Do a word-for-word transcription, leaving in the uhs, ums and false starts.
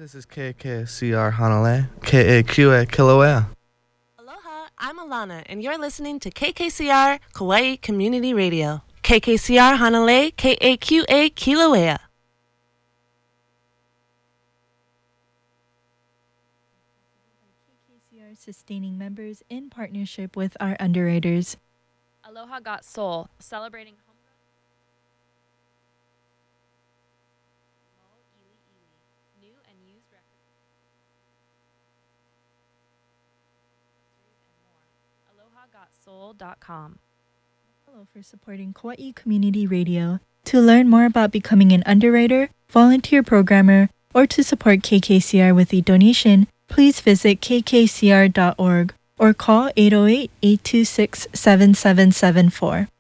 this is K K C R Hanalei, K A Q A Kilauea. Aloha, I'm Alana, and you're listening to K K C R Kauai Community Radio. K K C R Hanalei, K A Q A Kilauea. K K C R sustaining members in partnership with our underwriters. Aloha Got Soul, celebrating homegrown. Mo Ili Ili, new and used records. And more. aloha got soul dot com. Hello for supporting Kauai Community Radio. To learn more about becoming an underwriter, volunteer programmer, or to support K K C R with a donation, please visit k k c r dot org or call eight oh eight, eight two six, seven seven seven four.